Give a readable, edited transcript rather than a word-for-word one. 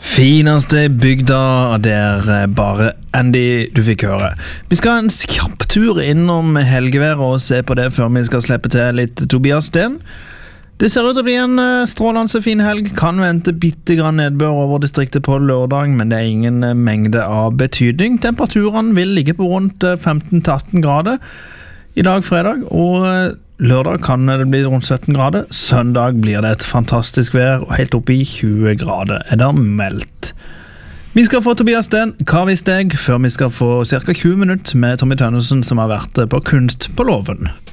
Fineste bygda, der bare Andy du fikk høre. Vi skal ha en kjapp tur innom helgeværet og se på det før vi skal slippe til litt Tobias Sten. Det ser ut til å bli en strålende fin helg. Kan vente bitte grann nedbør over distriktet på lørdag, men det er ingen mengde av betydning. Temperaturen vil ligge på rundt 15-18 grader i dag fredag, og lørdag kan det bli rundt 17 grader. Søndag blir det et fantastisk vær, og helt oppe i 20 grader er det meldt. Vi skal få Tobias Sten, hva visste jeg, før vi skal få ca. 20 minutter med Tommy Tønnesen som har vært på Kunst på Låven.